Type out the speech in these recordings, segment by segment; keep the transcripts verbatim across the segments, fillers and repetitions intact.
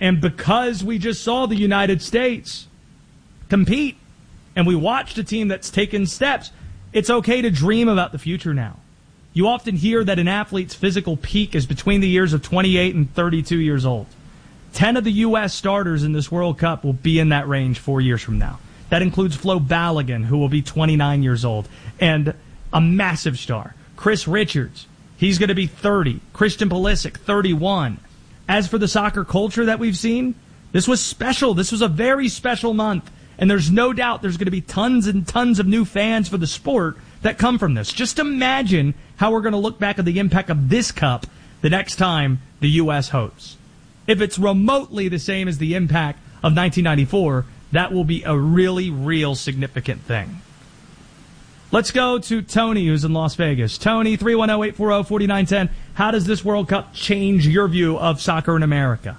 And because we just saw the United States compete and we watched a team that's taken steps, it's okay to dream about the future now. You often hear that an athlete's physical peak is between the years of twenty-eight and thirty-two years old. Ten of the U S starters in this World Cup will be in that range four years from now. That includes Flo Balogun, who will be twenty-nine years old, and a massive star, Chris Richards. He's going to be thirty. Christian Pulisic, thirty-one. As for the soccer culture that we've seen, this was special. This was a very special month, and there's no doubt there's going to be tons and tons of new fans for the sport that come from this. Just imagine how we're going to look back at the impact of this cup the next time the U S hosts. If it's remotely the same as the impact of nineteen ninety-four, that will be a really, real significant thing. Let's go to Tony, who's in Las Vegas. Tony, three one zero, eight four zero, four nine one zero. How does this World Cup change your view of soccer in America?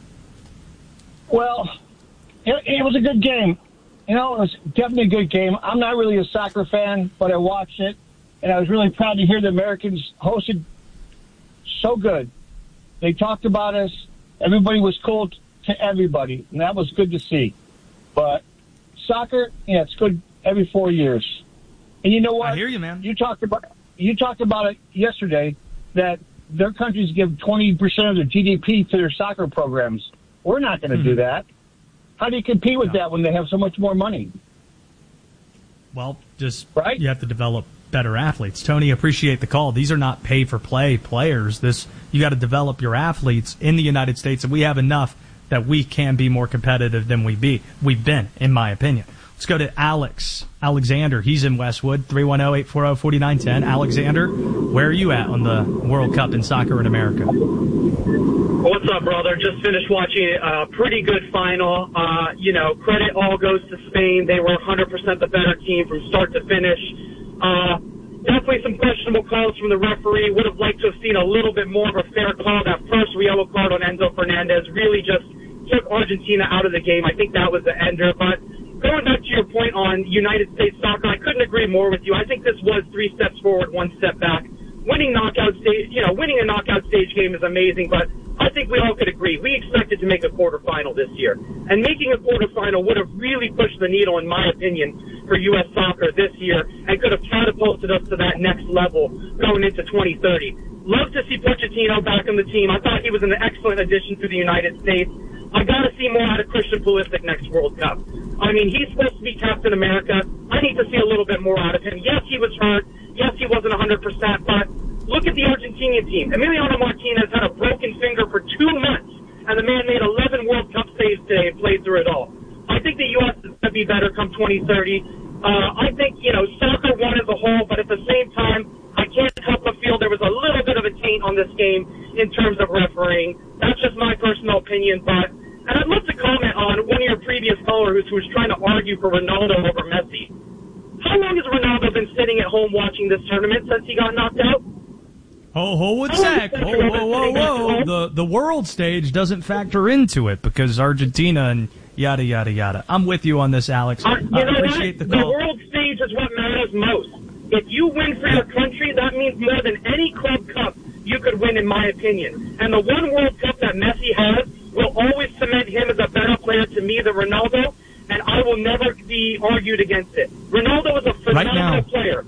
Well, it, it was a good game. You know, it was definitely a good game. I'm not really a soccer fan, but I watched it, and I was really proud to hear the Americans hosted so good. They talked about us. Everybody was cool to everybody, and that was good to see. But soccer, yeah, it's good every four years. And you know what? I hear you, man. You talked about you talked about it yesterday that their countries give twenty percent of their G D P to their soccer programs. We're not going to mm-hmm. do that. How do you compete with no. that when they have so much more money? Well, just right? You have to develop better athletes. Tony, appreciate the call. These are not pay-for-play players. This you got to develop your athletes in the United States, and we have enough that we can be more competitive than we be. We've been, in my opinion. Let's go to Alex. Alexander, he's in Westwood, three one zero, eight four zero, four nine one zero. Alexander, where are you at on the World Cup in soccer in America? What's up, brother? Just finished watching a pretty good final. Uh, you know, credit all goes to Spain. They were one hundred percent the better team from start to finish. Uh, definitely some questionable calls from the referee. Would have liked to have seen a little bit more of a fair call. That first yellow card on Enzo Fernandez really just took Argentina out of the game. I think that was the ender, but going back to your point on United States soccer, I couldn't agree more with you. I think this was three steps forward, one step back. Winning knockout stage, you know, winning a knockout stage game is amazing, but I think we all could agree. We expected to make a quarterfinal this year. And making a quarterfinal would have really pushed the needle, in my opinion, for U S soccer this year and could have catapulted us to that next level going into twenty thirty. Love to see Pochettino back on the team. I thought he was an excellent addition to the United States. I got to see more out of Christian Pulisic next World Cup. I mean, he's supposed to be Captain America. I need to see a little bit more out of him. Yes, he was hurt. Yes, he wasn't one hundred percent, but look at the Argentinian team. Emiliano Martinez had a broken finger for two months, and the man made eleven World Cup saves today and played through it all. I think the U S is going to be better come twenty thirty. Uh, I think, you know, soccer won as a whole, but at the same time, I can't help but feel there was a little bit of a taint on this game in terms of refereeing. That's just my personal opinion, but and I'd love to comment on one of your previous callers who was trying to argue for Ronaldo over Messi. How long has Ronaldo been sitting at home watching this tournament since he got knocked out? Ho, ho, with Zach. Whoa, whoa, whoa, whoa. The, the world stage doesn't factor into it because Argentina and yada, yada, yada. I'm with you on this, Alex. I uh, appreciate the call. The world stage is what matters most. If you win for your country, that means more than any club cup you could win, in my opinion. And the one World Cup that Messi has will always cement him as a better player to me than Ronaldo, and I will never be argued against it. Ronaldo is a phenomenal right now, player.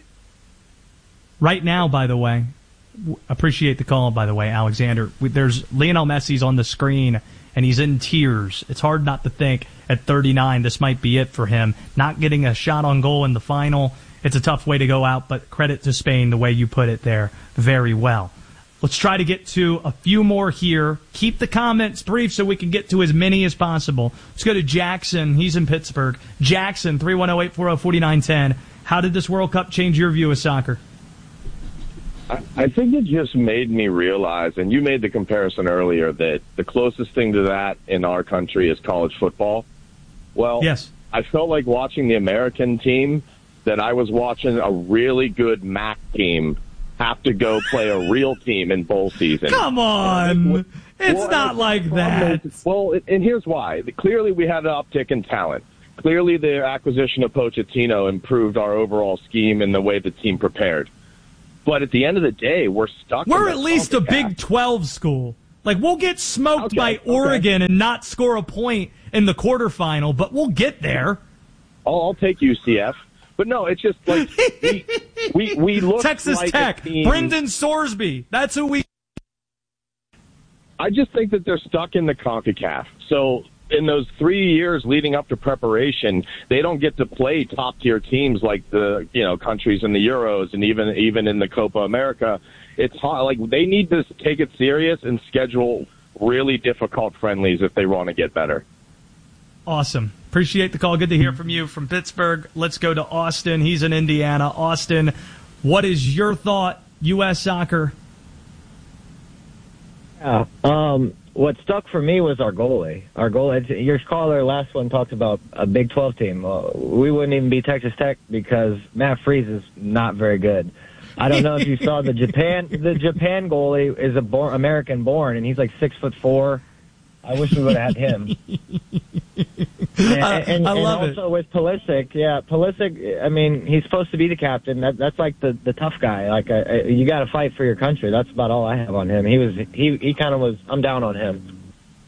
Right now, by the way, appreciate the call, by the way, Alexander. There's Lionel Messi's on the screen, and he's in tears. It's hard not to think at thirty-nine this might be it for him. Not getting a shot on goal in the final. It's a tough way to go out, but credit to Spain, the way you put it there, very well. Let's try to get to a few more here. Keep the comments brief so we can get to as many as possible. Let's go to Jackson. He's in Pittsburgh. Jackson, three one zero, eight four zero, four nine one zero. How did this World Cup change your view of soccer? I think it just made me realize, and you made the comparison earlier, that the closest thing to that in our country is college football. Well, yes. I felt like watching the American team that I was watching a really good M A C team have to go play a real team in bowl season. Come on. It's well, not like that. Is, well, and here's why. Clearly we had an uptick in talent. Clearly the acquisition of Pochettino improved our overall scheme and the way the team prepared. But at the end of the day, we're stuck. We're at least a Big twelve school. Like, we'll get smoked Okay, by okay. Oregon and not score a point in the quarterfinal, but we'll get there. I'll, I'll take U C F. But no, it's just like we we, we look Texas like Tech, a team. Brendan Sorsby. That's who we. I just think that they're stuck in the CONCACAF. So in those three years leading up to preparation, they don't get to play top tier teams like the you know countries in the Euros and even even in the Copa America. It's hard. Like they need to take it serious and schedule really difficult friendlies if they want to get better. Awesome. Appreciate the call. Good to hear from you from Pittsburgh. Let's go to Austin. He's in Indiana. Austin, what is your thought, U S soccer? Yeah. Um, what stuck for me was our goalie. Our goalie. Your caller last one talked about a Big twelve team. Uh, we wouldn't even be Texas Tech because Matt Freese is not very good. I don't know if you saw the Japan. The Japan goalie is a born, American born, and he's like six foot four. I wish we would have had him. And, I, and, I love and also it. with Pulisic, yeah, Pulisic. I mean, he's supposed to be the captain. That, that's like the, the tough guy. Like uh, you got to fight for your country. That's about all I have on him. He was he he kind of was. I'm down on him.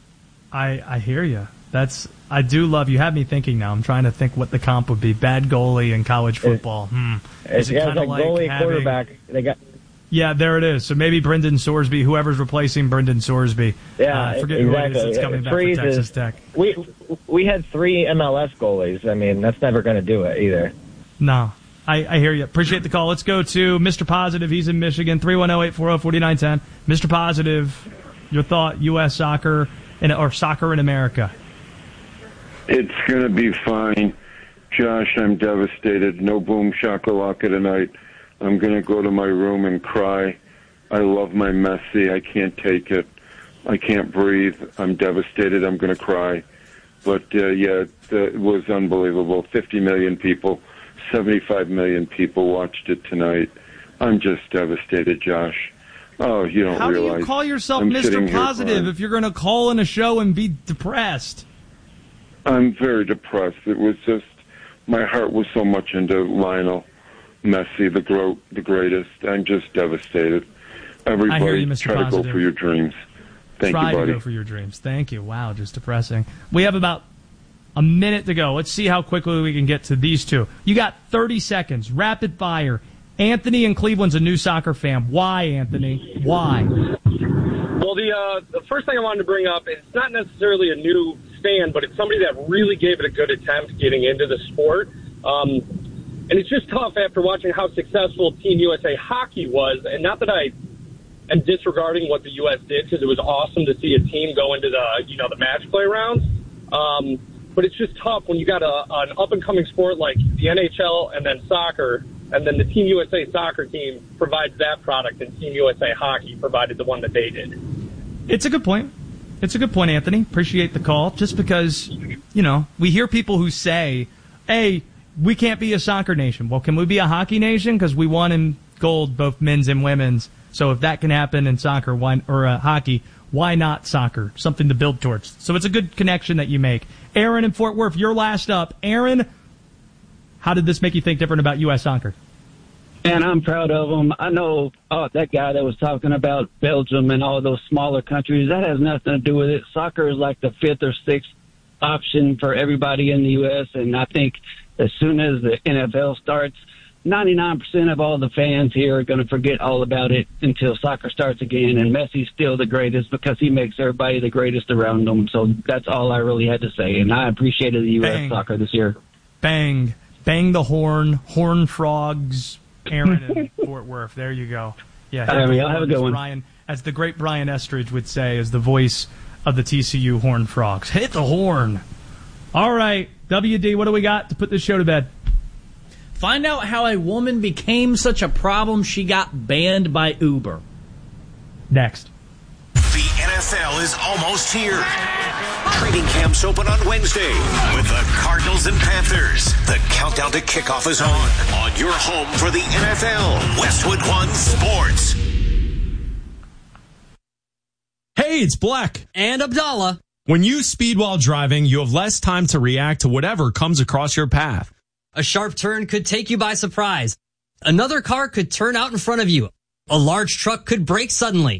I I hear you. That's I do love. You have me thinking now. I'm trying to think what the comp would be. Bad goalie in college football. Hmm. It's, Is it yeah, kinda it's like like goalie, having- quarterback. They got. Yeah, there it is. So maybe Brendan Sorsby, whoever's replacing Brendan Sorsby. Yeah, uh, forget exactly. who it is that's coming back Freeze for Texas is- Tech. We we had three M L S goalies. I mean, that's never going to do it either. No, I, I hear you. Appreciate the call. Let's go to Mister Positive. He's in Michigan. three one zero, eight four zero, four nine one zero. Mister Positive, your thought, U S soccer in, or soccer in America. It's going to be fine. Josh, I'm devastated. No boom shakalaka tonight. I'm going to go to my room and cry. I love my Messi. I can't take it. I can't breathe. I'm devastated. I'm going to cry. But, uh, yeah, it was unbelievable. fifty million people, seventy-five million people watched it tonight. I'm just devastated, Josh. Oh, you don't How realize. do you call yourself I'm Mister sitting here Positive crying. if you're going to call in a show and be depressed? I'm very depressed. It was just, my heart was so much into Lionel Messi, the gro- the greatest. I'm just devastated. Everybody, I hear you, Mister try to Positive. go for your dreams. Thank Try you, buddy. to go for your dreams. Thank you. Wow, just depressing. We have about a minute to go. Let's see how quickly we can get to these two. You got thirty seconds. Rapid fire. Anthony in Cleveland's a new soccer fan. Why, Anthony? Why? Well, the uh, the first thing I wanted to bring up, it's not necessarily a new fan, but it's somebody that really gave it a good attempt getting into the sport. Um, and it's just tough after watching how successful Team U S A Hockey was. And not that I am disregarding what the U S did, because it was awesome to see a team go into the, you know, the match play rounds. Um, but it's just tough when you got a, an up-and-coming sport like the N H L and then soccer, and then the Team U S A soccer team provides that product, and Team U S A Hockey provided the one that they did. It's a good point. It's a good point, Anthony. Appreciate the call. Just because, you know, we hear people who say, hey, we can't be a soccer nation. Well, can we be a hockey nation? Because we won in gold, both men's and women's. So if that can happen in soccer why, or uh, hockey, why not soccer? Something to build towards. So it's a good connection that you make. Aaron in Fort Worth, you're last up. Aaron, how did this make you think different about U S soccer? And I'm proud of them. I know oh, that guy that was talking about Belgium and all those smaller countries, that has nothing to do with it. Soccer is like the fifth or sixth option for everybody in the U S, and I think as soon as the N F L starts, ninety-nine percent of all the fans here are going to forget all about it until soccer starts again, and Messi's still the greatest because he makes everybody the greatest around them. So that's all I really had to say, and I appreciated the U S Bang. soccer this year. Bang. Bang the horn. Horn frogs. Aaron in Fort Worth. There you go. Yeah. All right, y'all have a good one. Brian, as the great Brian Estridge would say, as the voice of the T C U Horn Frogs. Hit the horn. All right. W D, what do we got to put this show to bed? Find out how a woman became such a problem she got banned by Uber. Next. The N F L is almost here. Training camps open on Wednesday with the Cardinals and Panthers. The countdown to kickoff is on. On your home for the N F L, Westwood One Sports. Hey, it's Black. And Abdallah. When you speed while driving, you have less time to react to whatever comes across your path. A sharp turn could take you by surprise. Another car could turn out in front of you. A large truck could brake suddenly.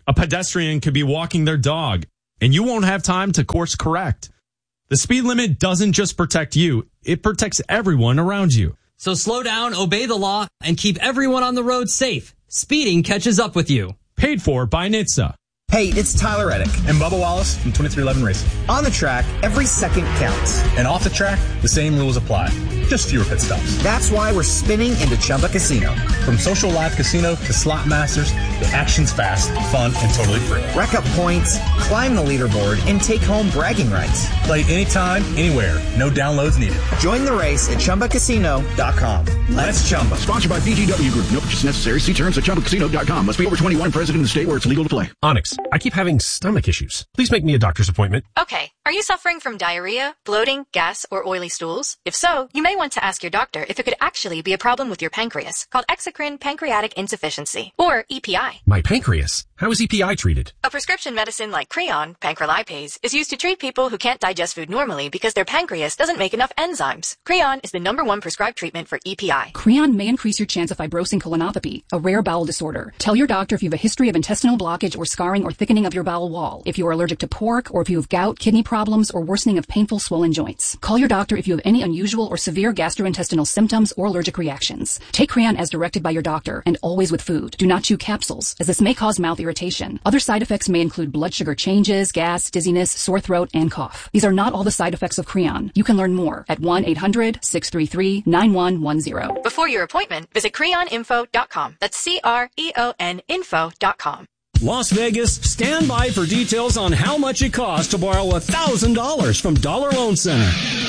A pedestrian could be walking their dog, and you won't have time to course correct. The speed limit doesn't just protect you, it protects everyone around you. So slow down, obey the law, and keep everyone on the road safe. Speeding catches up with you. Paid for by N H T S A. Hey, it's Tyler Reddick and Bubba Wallace from twenty-three eleven Racing. On the track, every second counts. And off the track, the same rules apply. Just fewer pit stops. That's why we're spinning into Chumba Casino. From social live casino to slot masters, the action's fast, fun, and totally free. Rack up points, climb the leaderboard, and take home bragging rights. Play anytime, anywhere. No downloads needed. Join the race at Chumba Casino dot com. Let's Chumba. Sponsored by B G W Group. No purchase necessary. See terms at Chumba Casino dot com. Must be over twenty-one, present in the state where it's legal to play. Onyx, I keep having stomach issues. Please make me a doctor's appointment. Okay. Are you suffering from diarrhea, bloating, gas, or oily stools? If so, you may want to ask your doctor if it could actually be a problem with your pancreas, called exocrine pancreatic insufficiency, or E P I. My pancreas? How is E P I treated? A prescription medicine like Creon, pancrelipase, is used to treat people who can't digest food normally because their pancreas doesn't make enough enzymes. Creon is the number one prescribed treatment for E P I. Creon may increase your chance of fibrosing colonopathy, a rare bowel disorder. Tell your doctor if you have a history of intestinal blockage or scarring or thickening of your bowel wall, if you are allergic to pork, or if you have gout, kidney problems, or worsening of painful swollen joints. Call your doctor if you have any unusual or severe gastrointestinal symptoms or allergic reactions. Take Creon as directed by your doctor and always with food. Do not chew capsules, as this may cause mouth irritation. Other side effects may include blood sugar changes, gas, dizziness, sore throat, and cough. These are not all the side effects of Creon. You can learn more at one eight hundred six three three nine one one zero. Before your appointment, visit creon info dot com. That's C R E O N info dot com. Las Vegas, stand by for details on how much it costs to borrow one thousand dollars from Dollar Loan Center.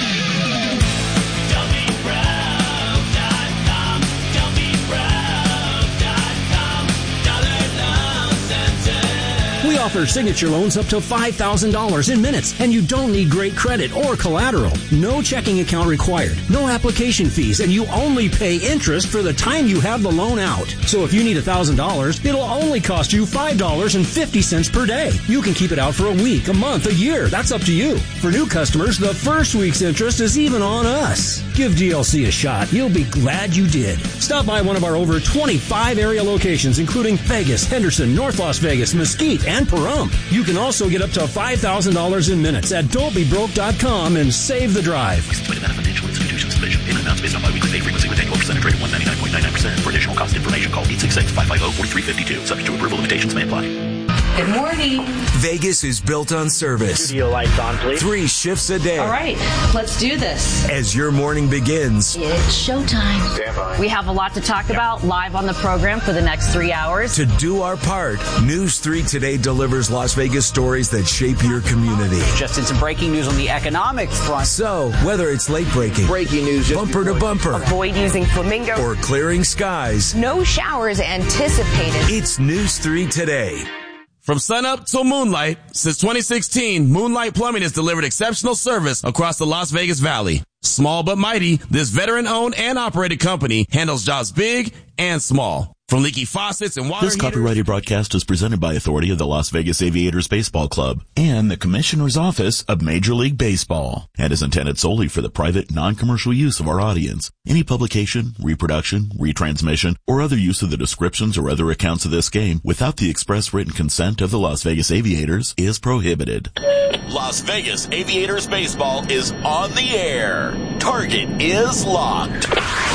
We offer signature loans up to five thousand dollars in minutes, and you don't need great credit or collateral. No checking account required, no application fees, and you only pay interest for the time you have the loan out. So if you need one thousand dollars, it'll only cost you five dollars and fifty cents per day. You can keep it out for a week, a month, a year. That's up to you. For new customers, the first week's interest is even on us. Give D L C a shot. You'll be glad you did. Stop by one of our over twenty-five area locations, including Vegas, Henderson, North Las Vegas, Mesquite, and Pahrump. You can also get up to five thousand dollars in minutes at don't be broke dot com and save the drive. Financial institutions division. Payment amounts based on biweekly pay frequency with annual percentage rate of one ninety-nine point nine nine percent. For additional cost information, call eight six six, five five zero, four three five two. Subject to approval, limitations may apply. Good morning. Vegas is built on service. Studio lights on, please. Three shifts a day. All right, let's do this. As your morning begins. It's showtime. Stand by. We have a lot to talk about live on the program for the next three hours. To do our part, News three Today delivers Las Vegas stories that shape your community. Just in some breaking news on the economic front. So, whether it's late breaking, breaking news, bumper to bumper, avoid using flamingo, or clearing skies, no showers anticipated. It's News three Today. From sunup till moonlight, since twenty sixteen, Moonlight Plumbing has delivered exceptional service across the Las Vegas Valley. Small but mighty, this veteran-owned and operated company handles jobs big and small. From leaky faucets and water This copyrighted heaters. Broadcast is presented by authority of the Las Vegas Aviators Baseball Club and the Commissioner's Office of Major League Baseball, and is intended solely for the private, non-commercial use of our audience. Any publication, reproduction, retransmission, or other use of the descriptions or other accounts of this game without the express written consent of the Las Vegas Aviators is prohibited. Las Vegas Aviators Baseball is on the air. Target is locked.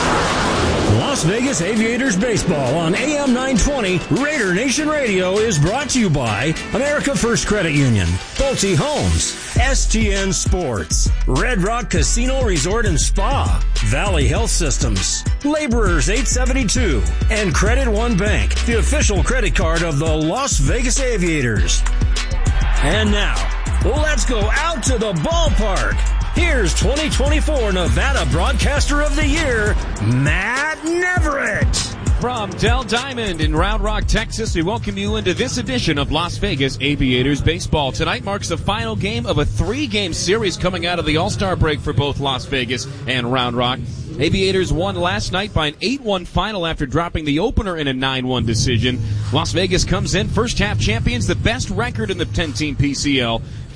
Las Vegas Aviators Baseball on A M nine twenty Raider Nation Radio is brought to you by America First Credit Union, Pulte Homes, S T N Sports, Red Rock Casino Resort and Spa, Valley Health Systems, Laborers eight seventy-two, and Credit One Bank, the official credit card of the Las Vegas Aviators. And now, let's go out to the ballpark. Here's twenty twenty-four Nevada Broadcaster of the Year, Matt Neverett. From Del Diamond in Round Rock, Texas, we welcome you into this edition of Las Vegas Aviators Baseball. Tonight marks the final game of a three-game series coming out of the All-Star break for both Las Vegas and Round Rock. Aviators won last night by an eight one final after dropping the opener in a nine one decision. Las Vegas comes in first-half champions, the best record in the ten-team P C L.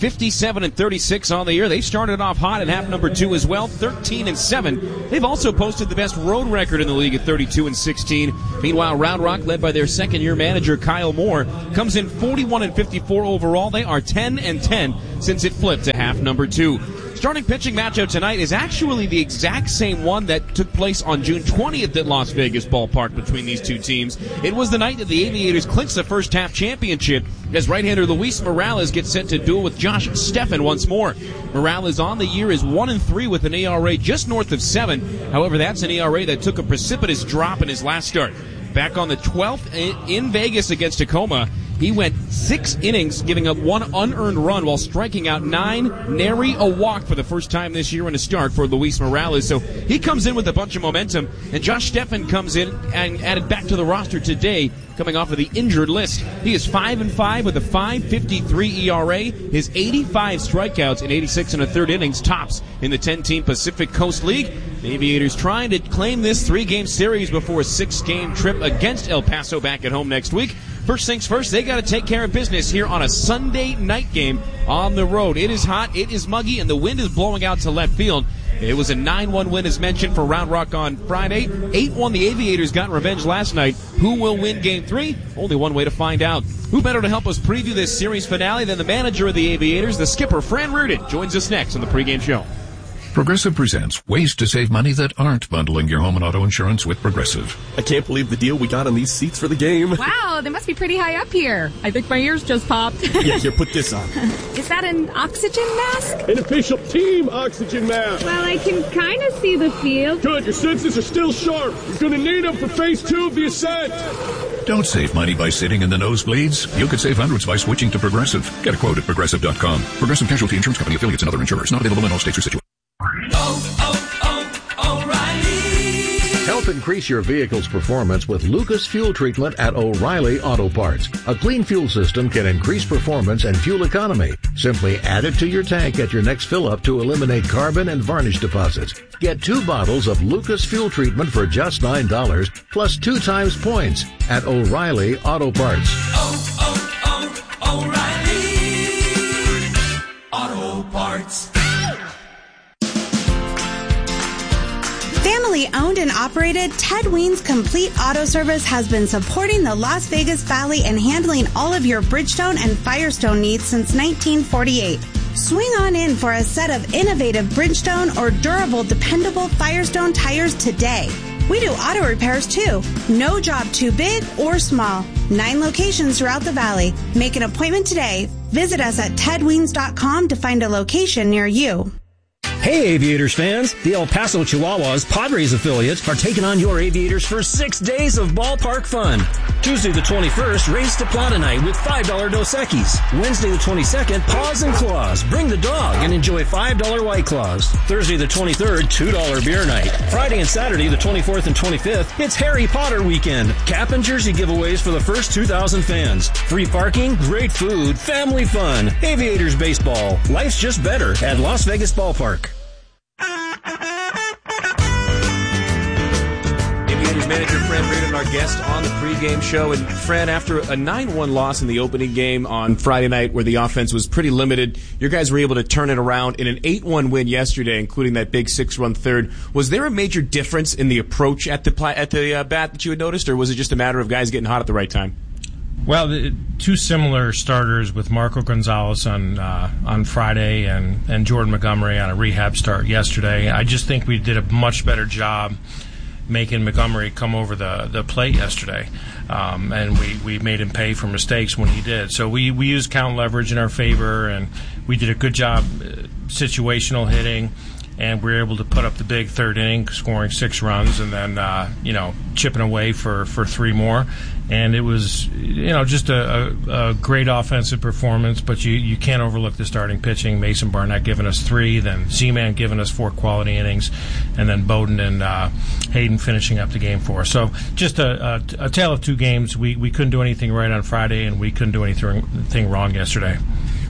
fifty-seven and thirty-six on the year. They started off hot in half number two as well, thirteen and seven. They've also posted the best road record in the league at thirty-two and sixteen. Meanwhile, Round Rock, led by their second-year manager Kyle Moore, comes in forty-one and fifty-four overall. They are ten and ten since it flipped to half number two. Starting pitching matchup tonight is actually the exact same one that took place on June twentieth at Las Vegas Ballpark between these two teams. It was the night that the Aviators clinched the first half championship as right-hander Luis Morales gets set to duel with Josh Steffen once more. Morales on the year is one and three with an E R A just north of seven. However, that's an E R A that took a precipitous drop in his last start. Back on the twelfth in Vegas against Tacoma, he went six innings, giving up one unearned run while striking out nine, nary a walk for the first time this year in a start for Luis Morales. So he comes in with a bunch of momentum, and Josh Steffen comes in and added back to the roster today, coming off of the injured list. He is five and five with a five fifty-three E R A. His eighty-five strikeouts in eighty-six and a third innings tops in the ten-team Pacific Coast League. The Aviators trying to claim this three-game series before a six-game trip against El Paso back at home next week. First things first, they got to take care of business here on a Sunday night game on the road. It is hot, it is muggy, and the wind is blowing out to left field. It was a nine one win, as mentioned, for Round Rock on Friday. eight one, the Aviators got revenge last night. Who will win Game three? Only one way to find out. Who better to help us preview this series finale than the manager of the Aviators, the skipper, Fran Reardon, joins us next on the pregame show. Progressive presents ways to save money that aren't bundling your home and auto insurance with Progressive. I can't believe the deal we got on these seats for the game. Wow, they must be pretty high up here. I think my ears just popped. Yeah, here, put this on. Is that an oxygen mask? An official team oxygen mask. Well, I can kind of see the field. Good, your senses are still sharp. You're going to need them for phase two of the ascent. Don't save money by sitting in the nosebleeds. You could save hundreds by switching to Progressive. Get a quote at Progressive dot com. Progressive Casualty Insurance Company, affiliates, and other insurers. Not available in all states or situations. Oh, oh, oh, O'Reilly. Help increase your vehicle's performance with Lucas Fuel Treatment at O'Reilly Auto Parts. A clean fuel system can increase performance and fuel economy. Simply add it to your tank at your next fill-up to eliminate carbon and varnish deposits. Get two bottles of Lucas Fuel Treatment for just nine dollars, plus two times points at O'Reilly Auto Parts. Oh, oh, oh, O'Reilly Auto Parts. Family owned and operated, Ted Ween's Complete Auto Service has been supporting the Las Vegas Valley and handling all of your Bridgestone and Firestone needs since nineteen forty-eight. Swing on in for a set of innovative Bridgestone or durable, dependable Firestone tires today. We do auto repairs too. No job too big or small. Nine locations throughout the valley. Make an appointment today. Visit us at ted weens dot com to find a location near you. Hey, Aviators fans! The El Paso Chihuahuas Padres affiliates are taking on your Aviators for six days of ballpark fun. Tuesday the twenty-first, race to Plata night with five dollar Dos Equis. Wednesday the twenty-second, Paws and Claws. Bring the dog and enjoy five dollar White Claws. Thursday the twenty-third, two dollar beer night. Friday and Saturday the twenty-fourth and twenty-fifth, it's Harry Potter weekend. Cap and jersey giveaways for the first two thousand fans. Free parking, great food, family fun. Aviators baseball. Life's just better at Las Vegas Ballpark. Aviators manager Fran Reardon, our guest on the pregame show. And Fran, after a nine one loss in the opening game on Friday night where the offense was pretty limited, your guys were able to turn it around in an eight one win yesterday, including that big six-run third. Was there a major difference in the approach at the pla- at the uh, bat that you had noticed, or was it just a matter of guys getting hot at the right time? Well, the, two similar starters with Marco Gonzalez on uh, on Friday and, and Jordan Montgomery on a rehab start yesterday. I just think we did a much better job making Montgomery come over the, the plate yesterday, um, and we, we made him pay for mistakes when he did. So we, we used count leverage in our favor, and we did a good job uh, situational hitting, and we were able to put up the big third inning, scoring six runs, and then uh, you know chipping away for, for three more. And it was, you know, just a, a, a great offensive performance, but you, you can't overlook the starting pitching. Mason Barnett giving us three, then Z-Man giving us four quality innings, and then Bowden and uh, Hayden finishing up the game for us. So just a, a, a tale of two games. We, we couldn't do anything right on Friday, and we couldn't do anything, anything wrong yesterday.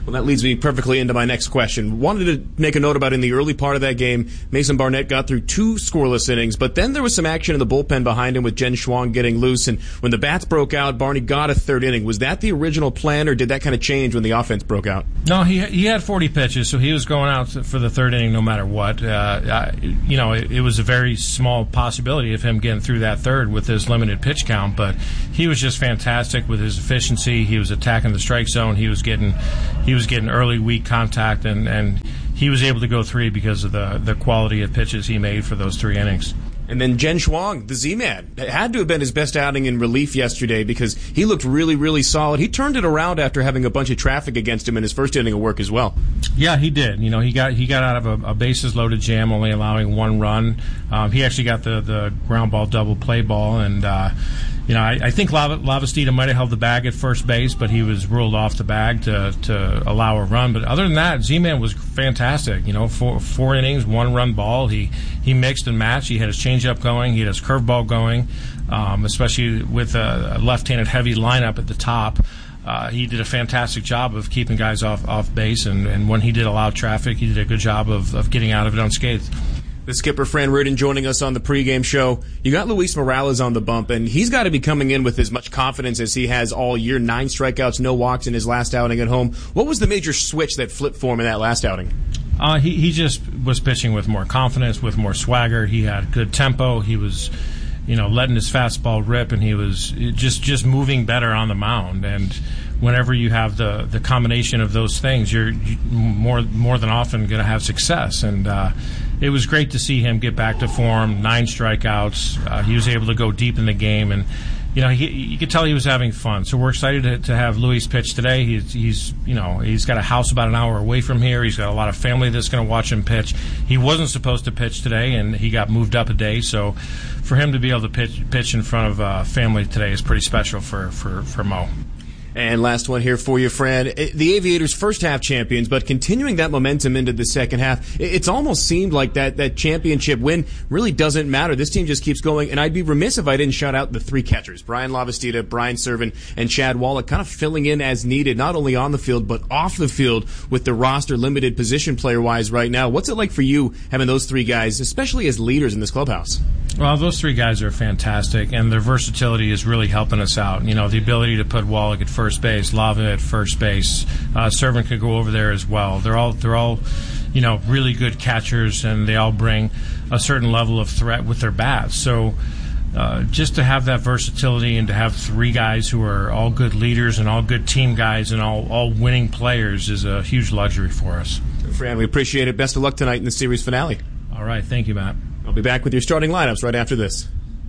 Well, that leads me perfectly into my next question. Wanted to make a note about in the early part of that game, Mason Barnett got through two scoreless innings, but then there was some action in the bullpen behind him with Jen Schwang getting loose, and when the bats broke out, Barney got a third inning. Was that the original plan, or did that kind of change when the offense broke out? No, he he had forty pitches, so he was going out for the third inning no matter what. Uh, I, you know, it, it was a very small possibility of him getting through that third with his limited pitch count, but he was just fantastic with his efficiency. He was attacking the strike zone. He was getting he was getting early, weak contact, and, and he was able to go three because of the, the quality of pitches he made for those three innings. And then Jen Schwang, the Z-Man, had to have been his best outing in relief yesterday because he looked really, really solid. He turned it around after having a bunch of traffic against him in his first inning of work as well. Yeah, he did. You know, he got he got out of a, a bases-loaded jam, only allowing one run. Um, he actually got the, the ground ball double play ball, and uh, you know, I, I think Lava, Lavastida might have held the bag at first base, but he was ruled off the bag to to allow a run. But other than that, Z-Man was fantastic. You know, four four innings, one run ball. He he mixed and matched. He had his changeup going. He had his curveball going, um, especially with a, a left-handed heavy lineup at the top. Uh, he did a fantastic job of keeping guys off off base, and, and when he did allow traffic, he did a good job of, of getting out of it unscathed. The skipper, Fran Riordan, joining us on the pregame show. You got Luis Morales on the bump, and he's got to be coming in with as much confidence as he has all year. Nine strikeouts, no walks in his last outing at home. What was the major switch that flipped for him in that last outing? Uh, he, he just was pitching with more confidence, with more swagger. He had good tempo. He was, you know, letting his fastball rip, and he was just, just moving better on the mound. And whenever you have the, the combination of those things, you're more more than often going to have success. And uh, it was great to see him get back to form. Nine strikeouts. Uh, he was able to go deep in the game, and you know, he, you could tell he was having fun. So we're excited to, to have Luis pitch today. He's, he's, you know, he's got a house about an hour away from here. He's got a lot of family that's going to watch him pitch. He wasn't supposed to pitch today, and he got moved up a day. So for him to be able to pitch, pitch in front of uh, family today is pretty special for, for, for Mo. And last one here for you, Fran. The Aviators first half champions, but continuing that momentum into the second half, it's almost seemed like that, that championship win really doesn't matter. This team just keeps going, and I'd be remiss if I didn't shout out the three catchers, Brian Lavastida, Brian Serven, and Chad Wallach, kind of filling in as needed, not only on the field, but off the field with the roster limited position player-wise right now. What's it like for you having those three guys, especially as leaders in this clubhouse? Well, those three guys are fantastic, and their versatility is really helping us out. You know, the ability to put Wallach at first base, Lava at first base, uh, Servant could go over there as well. They're all, they're all, you know, really good catchers, and they all bring a certain level of threat with their bats. So, uh, just to have that versatility and to have three guys who are all good leaders and all good team guys and all, all winning players is a huge luxury for us. Fran, we appreciate it. Best of luck tonight in the series finale. All right, thank you, Matt. I'll be back with your starting lineups right after this.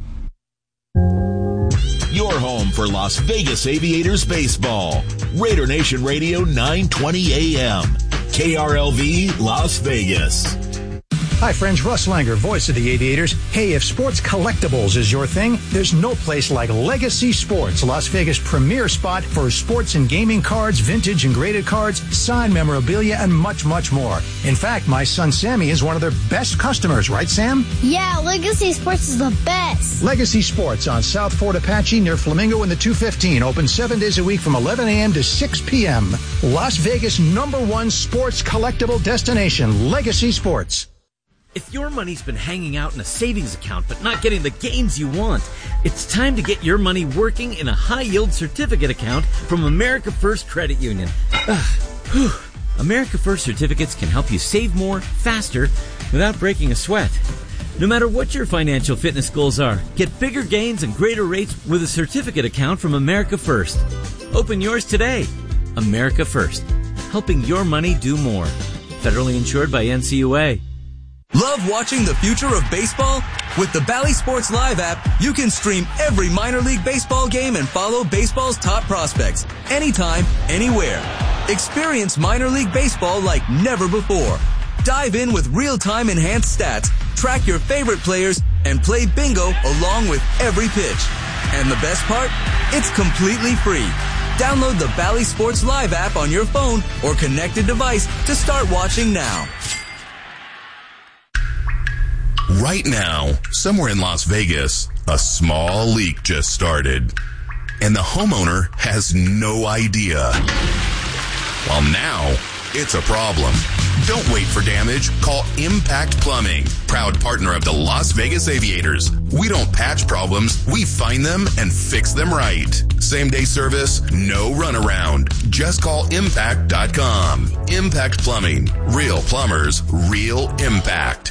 Your home for Las Vegas Aviators baseball. Raider Nation Radio, nine twenty a.m. K R L V, Las Vegas. Hi friends, Russ Langer, voice of the Aviators. Hey, if sports collectibles is your thing, there's no place like Legacy Sports, Las Vegas' premier spot for sports and gaming cards, vintage and graded cards, signed memorabilia, and much, much more. In fact, my son Sammy is one of their best customers, right, Sam? Yeah, Legacy Sports is the best. Legacy Sports on South Fort Apache near Flamingo in the two fifteen. Open seven days a week from eleven a.m. to six p.m. Las Vegas' number one sports collectible destination, Legacy Sports. If your money's been hanging out in a savings account but not getting the gains you want, it's time to get your money working in a high-yield certificate account from America First Credit Union. America First certificates can help you save more, faster, without breaking a sweat. No matter what your financial fitness goals are, get bigger gains and greater rates with a certificate account from America First. Open yours today. America First, helping your money do more. Federally insured by N C U A. Love watching the future of baseball? With the Bally Sports Live app, you can stream every minor league baseball game and follow baseball's top prospects anytime, anywhere. Experience minor league baseball like never before. Dive in with real-time enhanced stats, track your favorite players, and play bingo along with every pitch. And the best part? It's completely free. Download the Bally Sports Live app on your phone or connected device to start watching now. Right now, somewhere in Las Vegas, a small leak just started, and the homeowner has no idea. Well, now it's a problem. Don't wait for damage. Call Impact Plumbing, proud partner of the Las Vegas Aviators. We don't patch problems. We find them and fix them right. Same day service, no runaround. Just call impact dot com. Impact Plumbing. Real plumbers, real impact.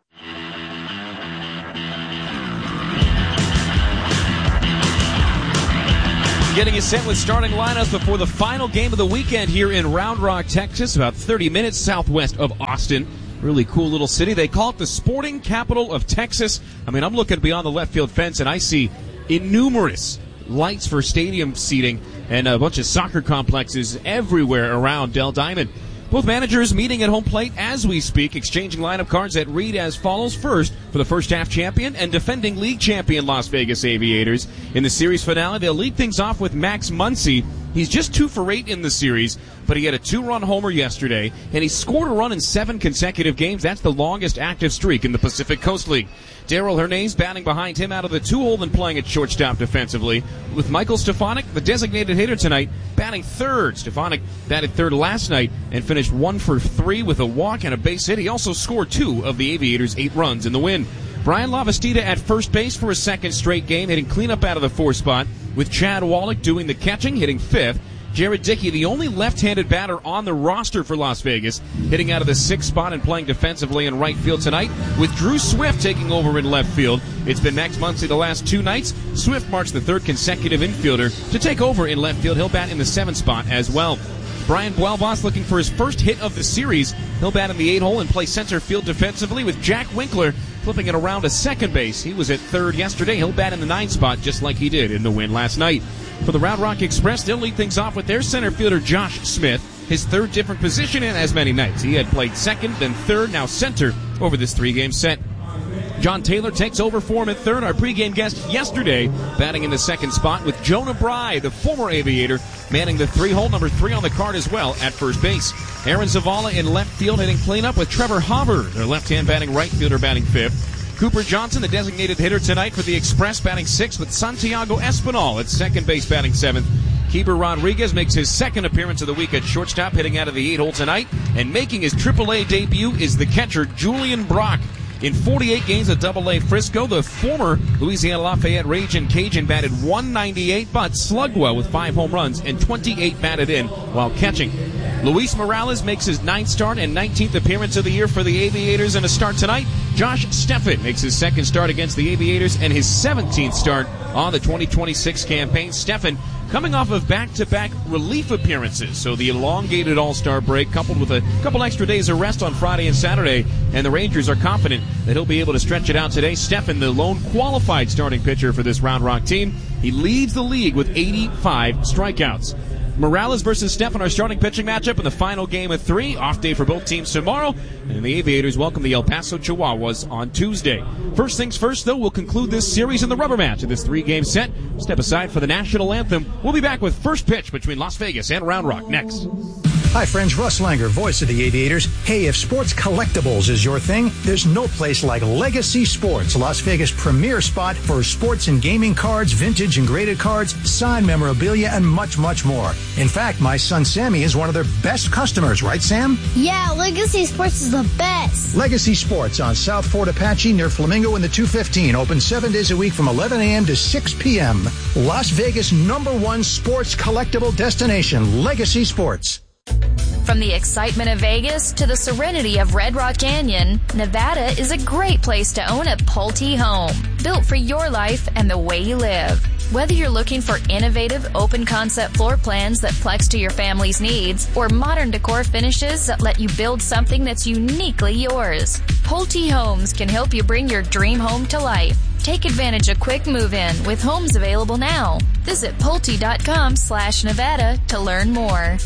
Getting you set with starting lineups before the final game of the weekend here in Round Rock, Texas, about thirty minutes southwest of Austin. Really cool little city. They call it the sporting capital of Texas. I mean, I'm looking beyond the left field fence, and I see innumerous lights for stadium seating and a bunch of soccer complexes everywhere around Del Diamond. Both managers meeting at home plate as we speak, exchanging lineup cards that read as follows. First, for the first half champion and defending league champion Las Vegas Aviators. In the series finale, they'll lead things off with Max Muncy. He's just two for eight in the series, but he had a two-run homer yesterday, and he scored a run in seven consecutive games. That's the longest active streak in the Pacific Coast League. Darryl Hernandez batting behind him out of the two-hole and playing at shortstop defensively. With Michael Stefanik, the designated hitter tonight, batting third. Stefanik batted third last night and finished one for three with a walk and a base hit. He also scored two of the Aviators' eight runs in the win. Brian Lavastida at first base for a second straight game, hitting cleanup out of the fourth spot, with Chad Wallach doing the catching, hitting fifth. Jared Dickey, the only left-handed batter on the roster for Las Vegas, hitting out of the sixth spot and playing defensively in right field tonight, with Drew Swift taking over in left field. It's been Max Muncy the last two nights. Swift marks the third consecutive infielder to take over in left field. He'll bat in the seventh spot as well. Brian Buelvas looking for his first hit of the series. He'll bat in the eight hole and play center field defensively, with Jack Winkler flipping it around to second base. He was at third yesterday. He'll bat in the ninth spot just like he did in the win last night. For the Round Rock Express, they'll lead things off with their center fielder Josh Smith, his third different position in as many nights. He had played second, then third, now center over this three-game set. John Taylor takes over for him at third, our pregame guest yesterday, batting in the second spot, with Jonah Bry, the former Aviator, manning the three-hole, number three on the card as well at first base. Aaron Zavala in left field hitting cleanup, with Trevor Hauber, their left-hand batting right fielder, batting fifth. Cooper Johnson, the designated hitter tonight for the Express, batting sixth, with Santiago Espinal at second base batting seventh. Keeper Rodriguez makes his second appearance of the week at shortstop, hitting out of the eight hole tonight. And making his triple A debut is the catcher Julian Brock. In forty-eight games at double A Frisco, the former Louisiana Lafayette Ragin' Cajun batted one ninety-eight, but slugged well with five home runs and twenty-eight batted in while catching. Luis Morales makes his ninth start and nineteenth appearance of the year for the Aviators in a start tonight. Josh Steffen makes his second start against the Aviators and his seventeenth start on the twenty twenty-six campaign. Steffen coming off of back-to-back relief appearances, so the elongated All-Star break coupled with a couple extra days of rest on Friday and Saturday, and the Rangers are confident that he'll be able to stretch it out today. Steffen, the lone qualified starting pitcher for this Round Rock team, he leads the league with eighty-five strikeouts. Morales versus Steffen, our starting pitching matchup in the final game of three. Off day for both teams tomorrow, and the Aviators welcome the El Paso Chihuahuas on Tuesday. First things first, though, we'll conclude this series in the rubber match of this three-game set. Step aside for the national anthem. We'll be back with first pitch between Las Vegas and Round Rock next. Hi, friends. Russ Langer, voice of the Aviators. Hey, if sports collectibles is your thing, there's no place like Legacy Sports, Las Vegas' premier spot for sports and gaming cards, vintage and graded cards, signed memorabilia, and much, much more. In fact, my son Sammy is one of their best customers, right, Sam? Yeah, Legacy Sports is the best. Legacy Sports on South Fort Apache near Flamingo in the two fifteen. Open seven days a week from eleven a.m. to six p.m. Las Vegas' number one sports collectible destination, Legacy Sports. From the excitement of Vegas to the serenity of Red Rock Canyon, Nevada is a great place to own a Pulte home, built for your life and the way you live. Whether you're looking for innovative, open-concept floor plans that flex to your family's needs, or modern decor finishes that let you build something that's uniquely yours, Pulte Homes can help you bring your dream home to life. Take advantage of quick move-in with homes available now. Visit Pulte.com slash Nevada to learn more.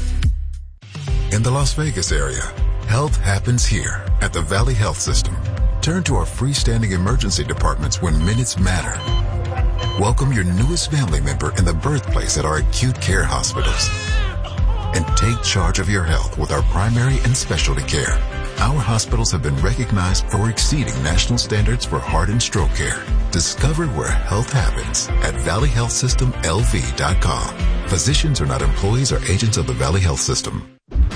In the Las Vegas area, health happens here at the Valley Health System. Turn to our freestanding emergency departments when minutes matter. Welcome your newest family member in the birthplace at our acute care hospitals. And take charge of your health with our primary and specialty care. Our hospitals have been recognized for exceeding national standards for heart and stroke care. Discover where health happens at valley health system l v dot com. Physicians are not employees or agents of the Valley Health System.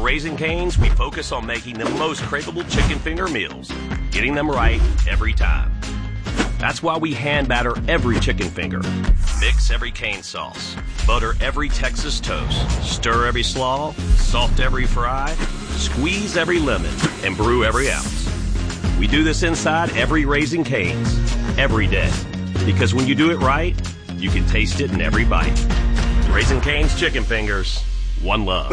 Raising Cane's, we focus on making the most craveable chicken finger meals, getting them right every time. That's why we hand batter every chicken finger, mix every cane sauce, butter every Texas toast, stir every slaw, salt every fry, squeeze every lemon, and brew every ounce. We do this inside every Raising Cane's, every day. Because when you do it right, you can taste it in every bite. Raising Cane's chicken fingers, one love.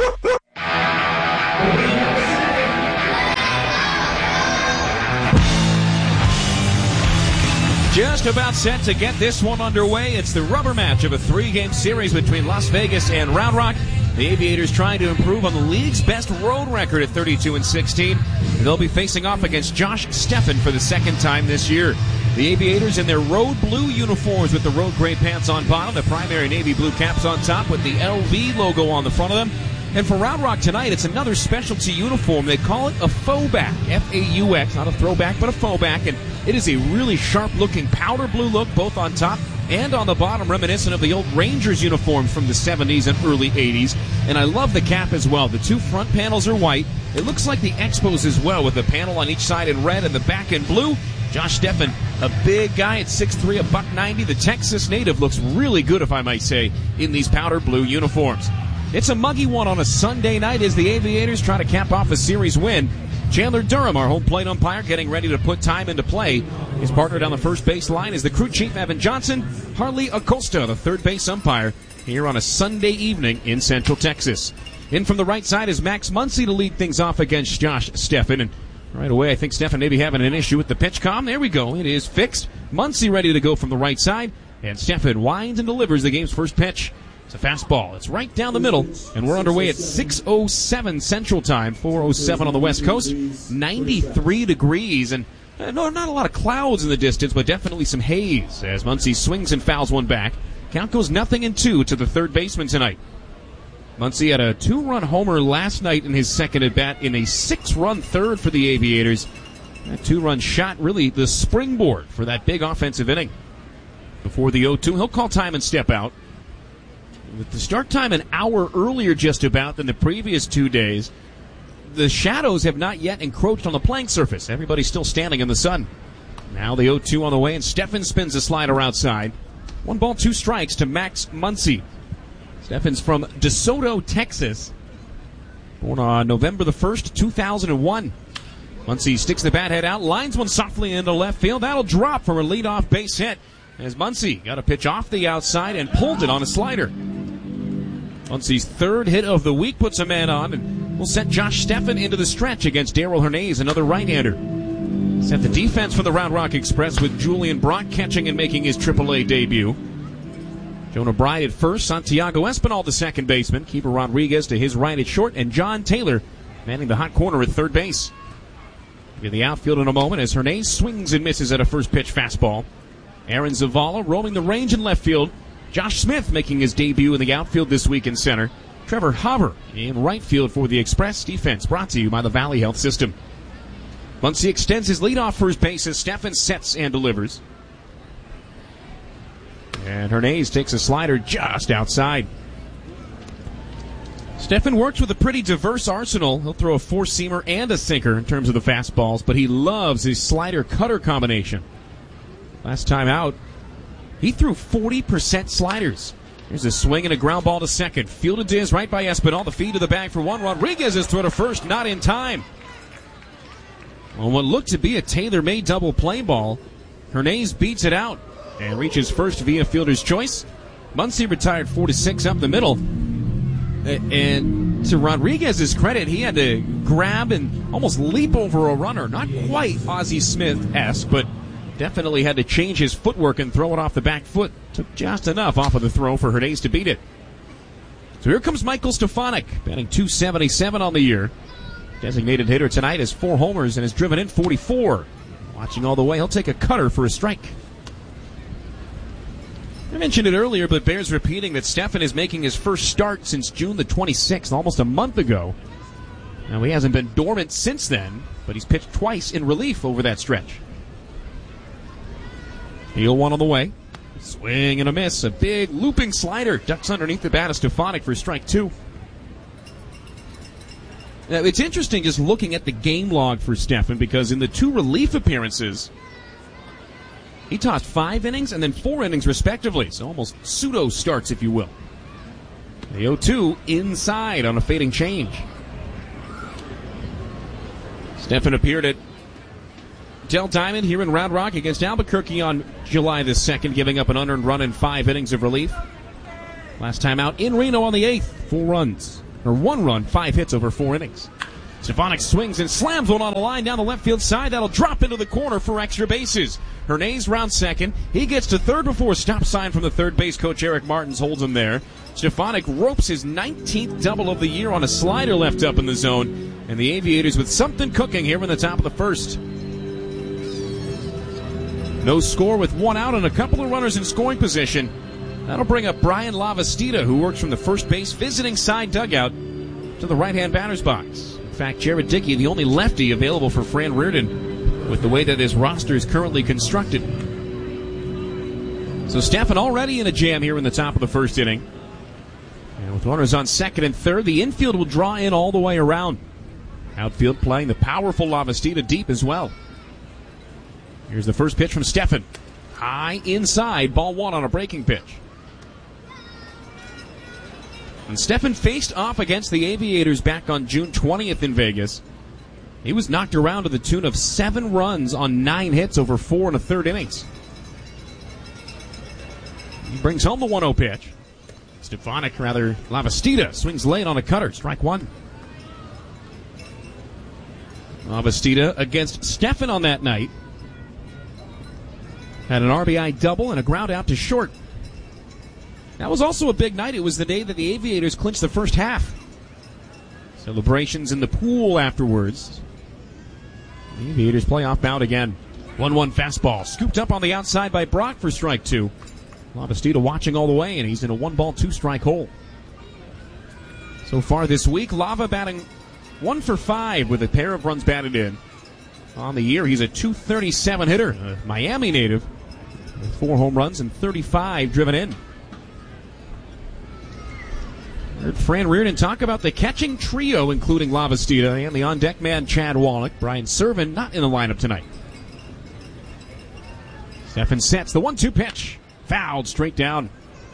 Just about set to get this one underway. It's the rubber match of a three-game series between Las Vegas and Round Rock. The Aviators trying to improve on the league's best road record at thirty-two and sixteen. They'll be facing off against Josh Steffen for the second time this year. The Aviators in their road blue uniforms with the road gray pants on bottom, the primary navy blue caps on top with the L V logo on the front of them. And for Round Rock tonight, it's another specialty uniform. They call it a faux back, F A U X, not a throwback, but a faux back. And it is a really sharp-looking powder blue look, both on top and on the bottom, reminiscent of the old Rangers uniforms from the seventies and early eighties. And I love the cap as well. The two front panels are white. It looks like the Expos as well, with a panel on each side in red and the back in blue. Josh Steffen, a big guy at six three, a buck ninety. The Texas native looks really good, if I might say, in these powder blue uniforms. It's a muggy one on a Sunday night as the Aviators try to cap off a series win. Chandler Durham, our home plate umpire, getting ready to put time into play. His partner down the first base line is the crew chief, Evan Johnson. Harley Acosta, the third base umpire, here on a Sunday evening in Central Texas. In from the right side is Max Muncy to lead things off against Josh Steffen. And right away, I think Steffen may be having an issue with the pitch comm. There we go. It is fixed. Muncy ready to go from the right side. And Steffen winds and delivers the game's first pitch. It's a fastball. It's right down the middle, and we're underway at six oh seven Central Time, four oh seven on the West Coast, ninety-three degrees, and uh, no, not a lot of clouds in the distance, but definitely some haze as Muncy swings and fouls one back. Count goes nothing in two to the third baseman tonight. Muncy had a two-run homer last night in his second at-bat in a six-run third for the Aviators. That two-run shot really the springboard for that big offensive inning. Before the oh two, he'll call time and step out. With the start time an hour earlier just about than the previous two days, the shadows have not yet encroached on the playing surface. Everybody's still standing in the sun. Now the oh two on the way, and Steffen spins a slider outside. One ball, two strikes to Max Muncy. Steffen's from DeSoto, Texas. Born on November the first, two thousand one. Muncy sticks the bat head out, lines one softly into left field. That'll drop for a leadoff base hit as Muncy got a pitch off the outside and pulled it on a slider. Muncy's third hit of the week puts a man on and will set Josh Steffen into the stretch against Darrell Hernandez, another right-hander. Set the defense for the Round Rock Express with Julian Brock catching and making his triple A debut. Jonah Bride at first, Santiago Espinal the second baseman, Keeper Rodriguez to his right at short, and John Taylor manning the hot corner at third base. In the outfield in a moment as Hernandez swings and misses at a first pitch fastball. Aaron Zavala roaming the range in left field. Josh Smith making his debut in the outfield this week in center. Trevor Hauber in right field for the Express. Defense brought to you by the Valley Health System. Muncy extends his lead off first base as Steffen sets and delivers. And Hernandez takes a slider just outside. Steffen works with a pretty diverse arsenal. He'll throw a four-seamer and a sinker in terms of the fastballs, but he loves his slider-cutter combination. Last time out, he threw forty percent sliders. Here's a swing and a ground ball to second. Fielded to his right by Espinal. The feed to the bag for one. Rodriguez is thrown to first, not in time. On what looked to be a tailor-made double play ball, Hernandez beats it out and reaches first via fielder's choice. Muncy retired four to six up the middle. And to Rodriguez's credit, he had to grab and almost leap over a runner. Not quite Ozzie Smith-esque, but definitely had to change his footwork and throw it off the back foot. Took just enough off of the throw for Hernandez to beat it. So here comes Michael Stefanik, batting two seventy-seven on the year. Designated hitter tonight has four homers and has driven in forty-four. Watching all the way, he'll take a cutter for a strike. I mentioned it earlier, but bears repeating that Steffen is making his first start since June the twenty-sixth, almost a month ago. Now, he hasn't been dormant since then, but he's pitched twice in relief over that stretch. Heel one on the way. Swing and a miss. A big looping slider. Ducks underneath the bat of Stefanik for strike two. Now, it's interesting just looking at the game log for Stephan, because in the two relief appearances, he tossed five innings and then four innings respectively. So almost pseudo starts, if you will. The oh two inside on a fading change. Stephan appeared at Dell Diamond here in Round Rock against Albuquerque on July the second, giving up an unearned run in five innings of relief. Last time out in Reno on the eighth, four runs. Or one run, five hits over four innings. Stefanik swings and slams one on the line down the left field side. That'll drop into the corner for extra bases. Hernandez rounds second. He gets to third before a stop sign from the third base coach Eric Martins holds him there. Stefanik ropes his nineteenth double of the year on a slider left up in the zone. And the Aviators with something cooking here in the top of the first. No score with one out and a couple of runners in scoring position. That'll bring up Brian Lavastida, who works from the first base visiting side dugout, to the right-hand batter's box. In fact, Jared Dickey, the only lefty available for Fran Reardon with the way that his roster is currently constructed. So Stephan already in a jam here in the top of the first inning. And with runners on second and third, the infield will draw in all the way around. Outfield playing the powerful Lavastida deep as well. Here's the first pitch from Stephan. High inside, ball one on a breaking pitch. And Stephan faced off against the Aviators back on June twentieth in Vegas. He was knocked around to the tune of seven runs on nine hits over four and a third innings. He brings home the one oh pitch. Stefanik, rather, Lavastida swings late on a cutter, strike one. Lavastida against Stephan on that night had an R B I double and a ground out to short. That was also a big night. It was the day that the Aviators clinched the first half. Celebrations in the pool afterwards. The Aviators playoff bound again. one one fastball. Scooped up on the outside by Brock for strike two. Lavastida watching all the way, and he's in a one-ball, two-strike hole. So far this week, Lava batting one for five with a pair of runs batted in. On the year, he's a two thirty-seven hitter, a Miami native, with four home runs and thirty-five driven in. Heard Fran Reardon talk about the catching trio, including Lavastida and the on-deck man Chad Wallach. Brian Serven not in the lineup tonight. Stephan sets the one two pitch. Fouled straight down.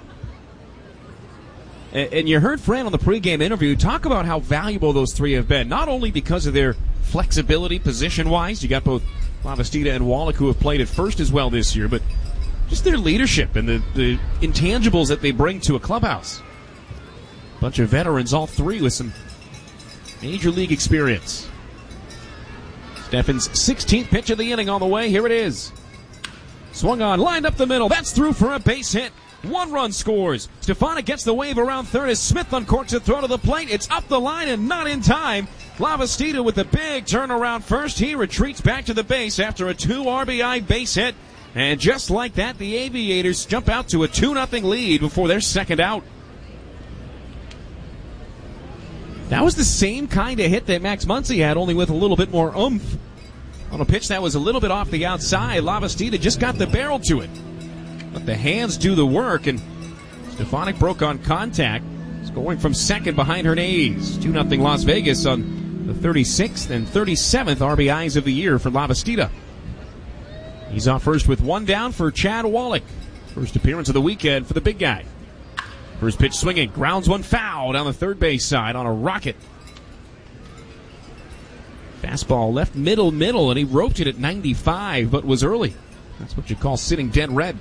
And you heard Fran on the pregame interview talk about how valuable those three have been, not only because of their flexibility position-wise. You got both Lavastida and Wallach who have played at first as well this year, but just their leadership and the, the intangibles that they bring to a clubhouse. Bunch of veterans, all three with some major league experience. Stephan's sixteenth pitch of the inning on the way. Here it is. Swung on, lined up the middle. That's through for a base hit. One run scores. Stefanik gets the wave around third as Smith uncorks a throw to the plate. It's up the line and not in time. Lavastida with the big turnaround first. He retreats back to the base after a two R B I base hit. And just like that, the Aviators jump out to a two nothing lead before their second out. That was the same kind of hit that Max Muncy had, only with a little bit more oomph. On a pitch that was a little bit off the outside, Lavastida just got the barrel to it. Let the hands do the work, and Stefanik broke on contact, scoring from second behind Hernandez. two nothing Las Vegas on the thirty-sixth and thirty-seventh R B Is of the year for Lavastida. He's off first with one down for Chad Wallach. First appearance of the weekend for the big guy. First pitch swinging, grounds one foul down the third base side on a rocket. Fastball left middle, middle, and he roped it at ninety-five, but was early. That's what you call sitting dead red.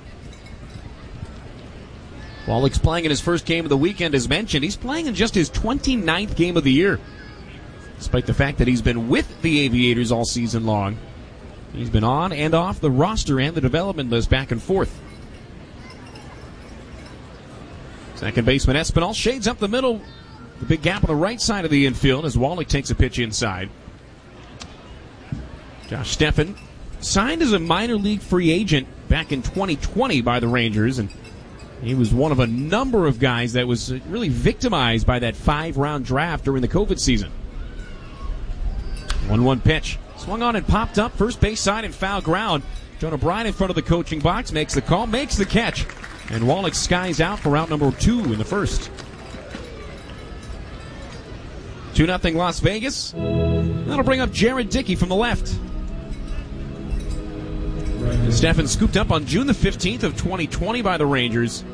Wallach's playing in his first game of the weekend, as mentioned. He's playing in just his twenty-ninth game of the year. Despite the fact that he's been with the Aviators all season long, he's been on and off the roster and the development list back and forth. Second baseman Espinal shades up the middle. The big gap on the right side of the infield as Wallach takes a pitch inside. Josh Stephan signed as a minor league free agent back in twenty twenty by the Rangers, and he was one of a number of guys that was really victimized by that five-round draft during the COVID season. one one pitch. Swung on and popped up. First base side and foul ground. Jonah Bryan in front of the coaching box makes the call, makes the catch. And Wallach skies out for out number two in the first. two nothing Las Vegas. That'll bring up Jared Dickey from the left. Steffen scooped up on June the fifteenth of twenty twenty by the Rangers.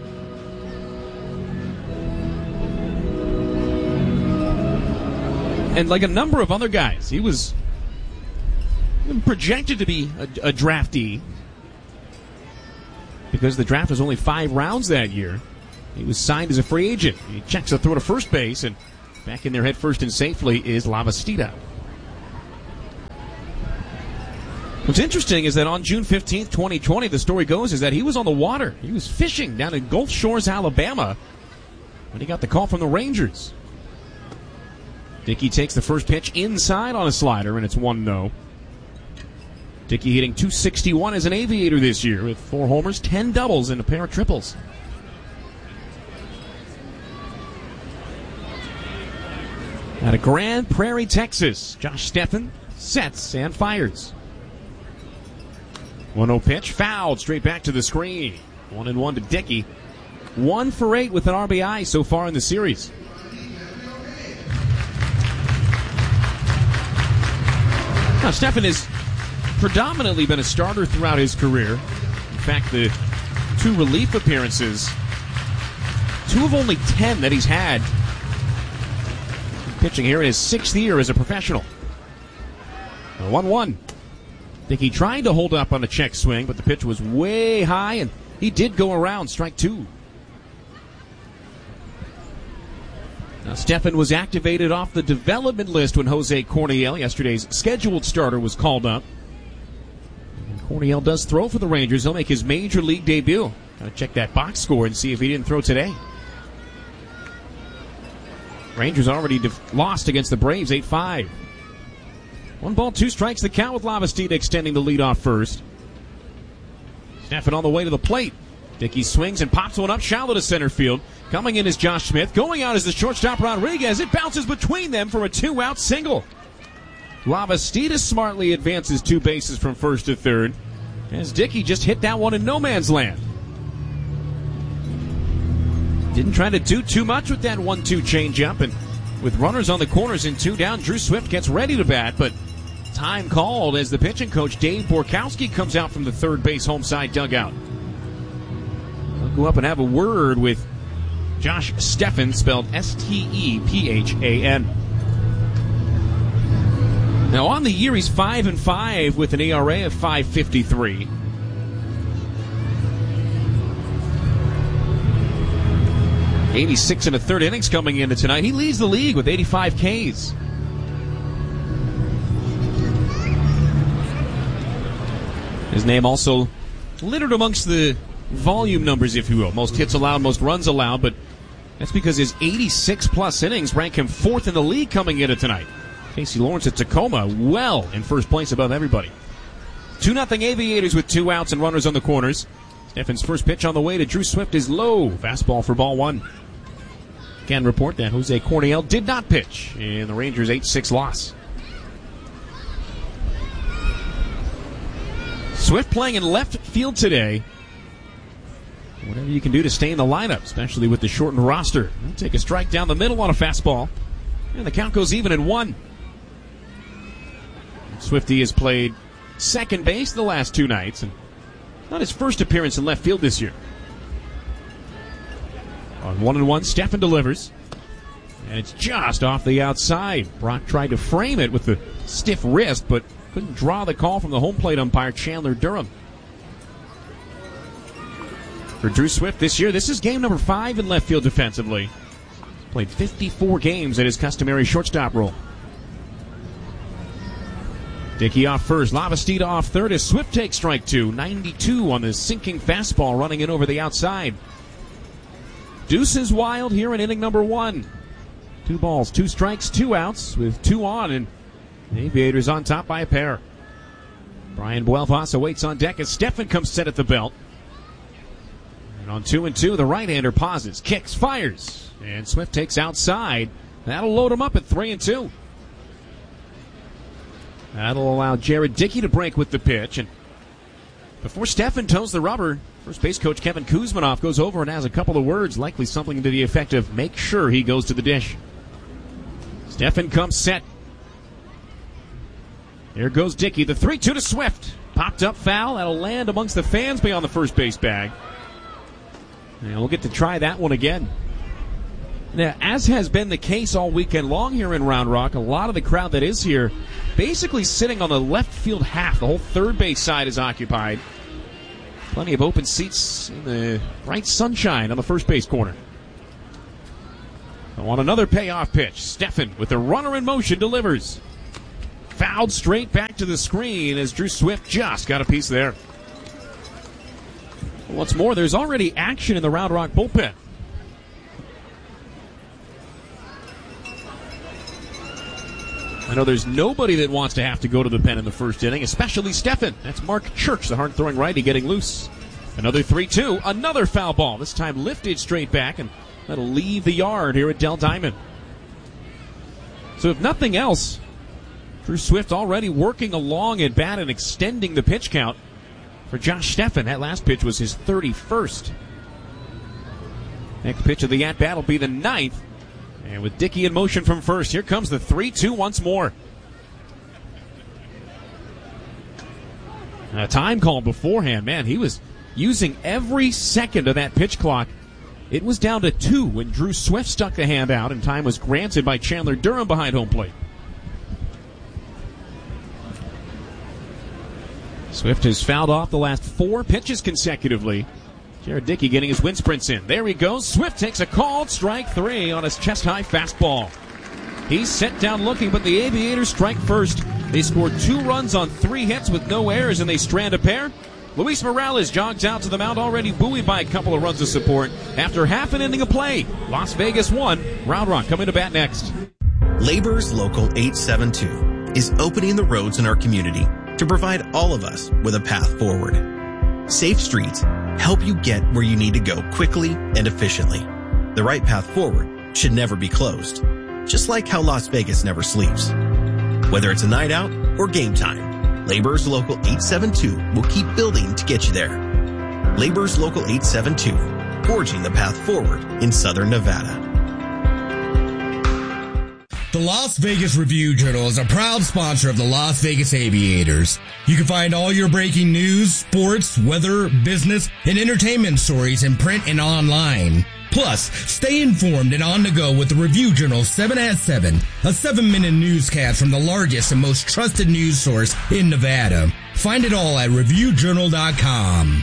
And like a number of other guys, he was projected to be a, a draftee because the draft was only five rounds that year. He was signed as a free agent. He checks a throw to first base, and back in there head first and safely is Lavastida. What's interesting is that on June fifteenth, twenty twenty, the story goes is that he was on the water. He was fishing down in Gulf Shores, Alabama, when he got the call from the Rangers. Dickey takes the first pitch inside on a slider, and it's one oh. Dickey hitting two sixty-one as an Aviator this year with four homers, ten doubles, and a pair of triples. Out of Grand Prairie, Texas, Josh Steffen sets and fires. one oh pitch, fouled straight back to the screen. One and one to Dickey. One for eight with an R B I so far in the series. Now, Steffen has predominantly been a starter throughout his career. In fact, the two relief appearances, two of only ten that he's had pitching here in his sixth year as a professional. one one. Dickey trying to hold up on a check swing, but the pitch was way high, and he did go around, strike two. Now, Steffen was activated off the development list when Jose Corniel, yesterday's scheduled starter, was called up. And Corniel does throw for the Rangers. He'll make his major league debut. Gotta check that box score and see if he didn't throw today. Rangers already def- lost against the Braves, eight five. One ball, two strikes, the count with Lavastida extending the lead off first. Steffen on the way to the plate. Dickey swings and pops one up shallow to center field. Coming in is Josh Smith. Going out is the shortstop Rodriguez. It bounces between them for a two-out single. Lavastida smartly advances two bases from first to third, as Dickey just hit that one in no man's land. Didn't try to do too much with that one two changeup, and with runners on the corners and two down, Drew Swift gets ready to bat, but time called as the pitching coach Dave Borkowski comes out from the third base home side dugout. We'll go up and have a word with Josh Steffen, spelled S T E P H A N. Now on the year, he's five and five with an E R A of five fifty-three. eighty-six and a third innings coming into tonight. He leads the league with eighty-five Ks. His name also littered amongst the volume numbers, if you will. Most hits allowed, most runs allowed, but that's because his eighty-six plus innings rank him fourth in the league coming into tonight. Casey Lawrence at Tacoma well in first place above everybody. two nothing Aviators with two outs and runners on the corners. Steffen's first pitch on the way to Drew Swift is low. Fastball for ball one. Can report that Jose Corniel did not pitch in the Rangers' eight six loss. Swift playing in left field today. Whatever you can do to stay in the lineup, especially with the shortened roster. He'll take a strike down the middle on a fastball. And the count goes even at one. Swifty has played second base the last two nights, and not his first appearance in left field this year. On one and one, Steffen delivers. And it's just off the outside. Brock tried to frame it with the stiff wrist, but couldn't draw the call from the home plate umpire, Chandler Durham. For Drew Swift this year, this is game number five in left field defensively. He's played fifty-four games at his customary shortstop role. Dickey off first, Lavastida off third as Swift takes strike two. ninety-two on the sinking fastball running in over the outside. Deuce is wild here in inning number one. Two balls, two strikes, two outs with two on, and the Aviators on top by a pair. Brian Buelvas awaits on deck as Steffen comes set at the belt. And on two and two, the right-hander pauses, kicks, fires, and Swift takes outside. That'll load him up at three and two. That'll allow Jared Dickey to break with the pitch, and before Steffen toes the rubber, first base coach Kevin Kuzmanoff goes over and has a couple of words, likely something to the effect of make sure he goes to the dish. Steffen comes set. Here goes Dickey. The three two to Swift. Popped up foul. That'll land amongst the fans beyond the first base bag. And we'll get to try that one again. Now, as has been the case all weekend long here in Round Rock, a lot of the crowd that is here basically sitting on the left field half. The whole third base side is occupied. Plenty of open seats in the bright sunshine on the first base corner. On another payoff pitch, Steffen with the runner in motion delivers. Fouled straight back to the screen as Drew Swift just got a piece there. What's more, there's already action in the Round Rock bullpen. I know there's nobody that wants to have to go to the pen in the first inning, especially Steffen. That's Mark Church, the hard-throwing righty, getting loose. Another three two, another foul ball, this time lifted straight back, and that'll leave the yard here at Dell Diamond. So if nothing else, Drew Swift already working along at bat and extending the pitch count for Josh Steffen. That last pitch was his thirty-first. Next pitch of the at-bat will be the ninth. And with Dickey in motion from first, here comes the three two once more. A time call beforehand. Man, he was using every second of that pitch clock. It was down to two when Drew Swift stuck the hand out, and time was granted by Chandler Durham behind home plate. Swift has fouled off the last four pitches consecutively. Jared Dickey getting his wind sprints in. There he goes. Swift takes a called strike three on his chest-high fastball. He's set down looking, but the Aviators strike first. They scored two runs on three hits with no errors, and they strand a pair. Luis Morales jogs out to the mound, already buoyed by a couple of runs of support. After half an inning of play, Las Vegas won. Round Rock coming to bat next. Labor's Local eight seven two is opening the roads in our community to provide all of us with a path forward. Safe streets help you get where you need to go quickly and efficiently. The right path forward should never be closed, just like how Las Vegas never sleeps. Whether it's a night out or game time, Labor's Local eight seven two will keep building to get you there. Labor's Local eight seven two, forging the path forward in Southern Nevada. The Las Vegas Review-Journal is a proud sponsor of the Las Vegas Aviators. You can find all your breaking news, sports, weather, business, and entertainment stories in print and online. Plus, stay informed and on the go with the Review-Journal seven at seven, a seven-minute newscast from the largest and most trusted news source in Nevada. Find it all at review journal dot com.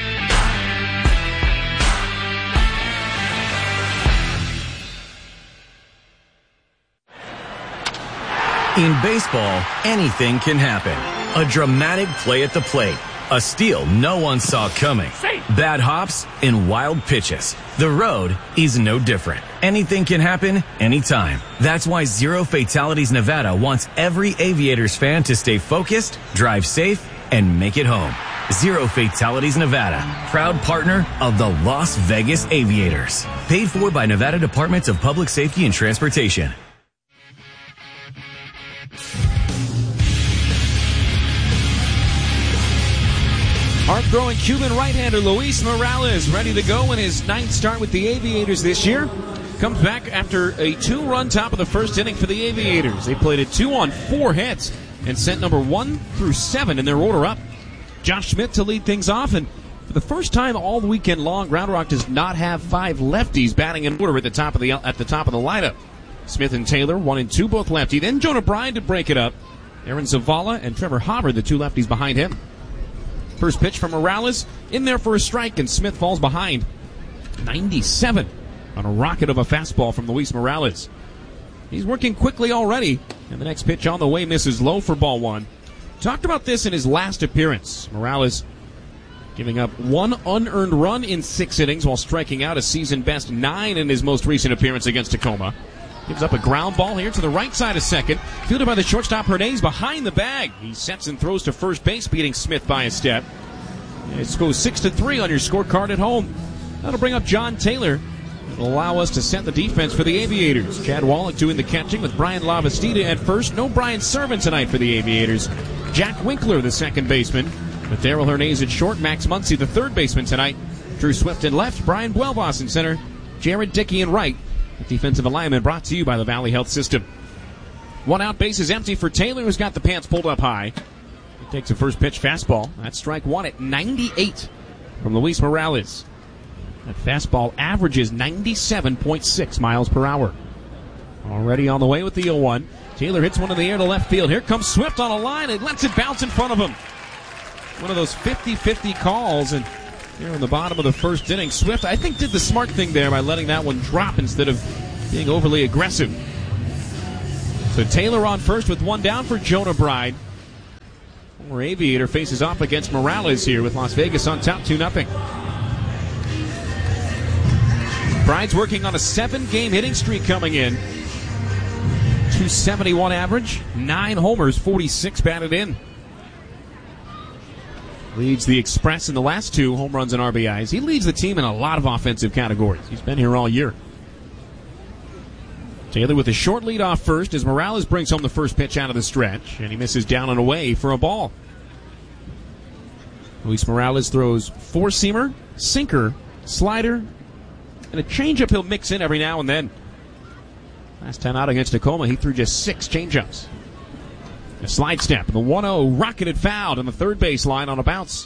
In baseball, anything can happen. A dramatic play at the plate. A steal no one saw coming. Bad hops and wild pitches. The road is no different. Anything can happen anytime. That's why Zero Fatalities Nevada wants every Aviators fan to stay focused, drive safe, and make it home. Zero Fatalities Nevada, proud partner of the Las Vegas Aviators. Paid for by Nevada Departments of Public Safety and Transportation. Hard-throwing Cuban right-hander Luis Morales ready to go in his ninth start with the Aviators this year. Comes back after a two-run top of the first inning for the Aviators. They played a two on four hits and sent number one through seven in their order up. Josh Smith to lead things off, and for the first time all weekend long, Round Rock does not have five lefties batting in order at the top of the at the top of the lineup. Smith and Taylor, one and two, both lefty. Then Jonah Bryan to break it up. Aaron Zavala and Trevor Hobber, the two lefties behind him. First pitch from Morales, in there for a strike, and Smith falls behind. ninety-seven on a rocket of a fastball from Luis Morales. He's working quickly already, and the next pitch on the way misses low for ball one. Talked about this in his last appearance. Morales giving up one unearned run in six innings while striking out a season-best nine in his most recent appearance against Tacoma. Gives up a ground ball here to the right side of second. Fielded by the shortstop Hernandez behind the bag. He sets and throws to first base, beating Smith by a step. It goes six to three on your scorecard at home. That'll bring up John Taylor. It'll allow us to set the defense for the Aviators. Chad Wallach doing the catching with Brian Lavastida at first. No Brian Servant tonight for the Aviators. Jack Winkler, the second baseman. With Darrell Hernandez at short. Max Muncy, the third baseman tonight. Drew Swift in left. Brian Buelvas in center. Jared Dickey in right. The defensive alignment brought to you by the Valley Health System. One out, base is empty for Taylor, who's got the pants pulled up high. He takes a first pitch fastball. That's strike one at ninety-eight from Luis Morales. That fastball averages ninety-seven point six miles per hour. Already on the way with the oh one. Taylor hits one in the air to left field. Here comes Swift on a line and lets it bounce in front of him. One of those fifty-fifty calls, and here in the bottom of the first inning, Swift, I think, did the smart thing there by letting that one drop instead of being overly aggressive. So Taylor on first with one down for Jonah Bride. Former Aviator faces off against Morales here with Las Vegas on top two nothing. Bride's working on a seven-game hitting streak coming in. two seventy-one average, nine homers, forty-six batted in. Leads the Express in the last two, home runs and R B Is. He leads the team in a lot of offensive categories. He's been here all year. Taylor with a short lead off first as Morales brings home the first pitch out of the stretch, and he misses down and away for a ball. Luis Morales throws four-seamer, sinker, slider, and a changeup he'll mix in every now and then. Last time out against Tacoma, he threw just six changeups. A slide step, the one oh rocketed fouled on the third base line on a bounce.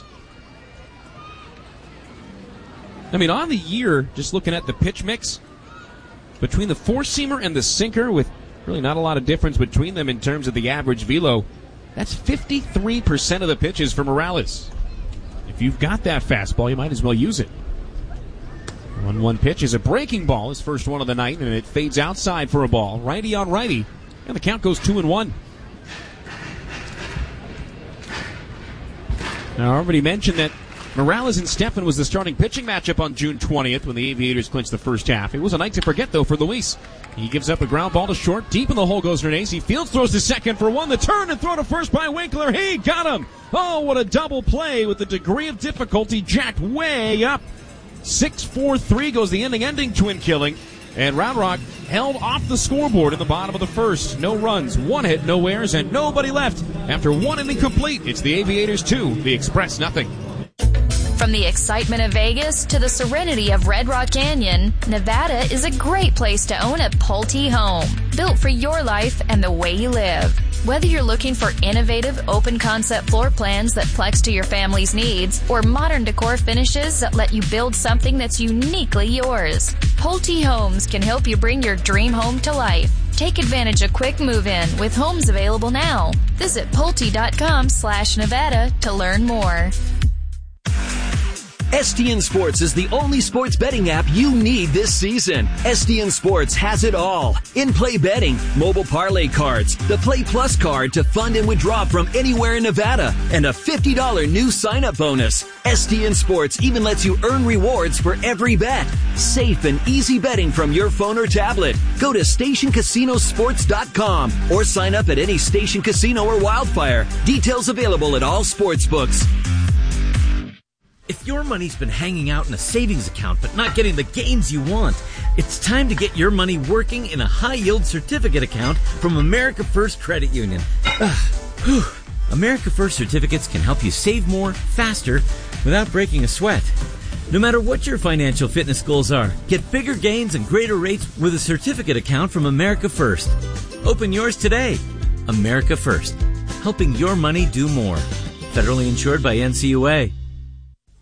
I mean, on the year, just looking at the pitch mix, between the four-seamer and the sinker, with really not a lot of difference between them in terms of the average velo, that's fifty-three percent of the pitches for Morales. If you've got that fastball, you might as well use it. one one pitch is a breaking ball, his first one of the night, and it fades outside for a ball. Righty on righty, and the count goes two and one. Now, I already mentioned that Morales and Steffen was the starting pitching matchup on June twentieth when the Aviators clinched the first half. It was a night to forget, though, for Luis. He gives up a ground ball to short. Deep in the hole goes Hernandez. He fields, throws to second for one. The turn and throw to first by Winkler. He got him. Oh, what a double play with the degree of difficulty jacked way up. six four three goes the inning-ending twin killing. And Round Rock held off the scoreboard in the bottom of the first. No runs, one hit, no errors, and nobody left. After one inning complete, it's the Aviators two, the Express nothing. From the excitement of Vegas to the serenity of Red Rock Canyon, Nevada is a great place to own a Pulte home, built for your life and the way you live. Whether you're looking for innovative, open-concept floor plans that flex to your family's needs, or modern decor finishes that let you build something that's uniquely yours, Pulte Homes can help you bring your dream home to life. Take advantage of quick move-in with homes available now. Visit Pulte.com slash Nevada to learn more. S T N Sports is the only sports betting app you need this season. S T N Sports has it all. In-play betting, mobile parlay cards, the Play Plus card to fund and withdraw from anywhere in Nevada, and a fifty dollars new sign-up bonus. S T N Sports even lets you earn rewards for every bet. Safe and easy betting from your phone or tablet. Go to station casino sports dot com or sign up at any Station Casino or Wildfire. Details available at all sports books. If your money's been hanging out in a savings account but not getting the gains you want, it's time to get your money working in a high-yield certificate account from America First Credit Union. America First certificates can help you save more, faster, without breaking a sweat. No matter what your financial fitness goals are, get bigger gains and greater rates with a certificate account from America First. Open yours today. America First, helping your money do more. Federally insured by N C U A.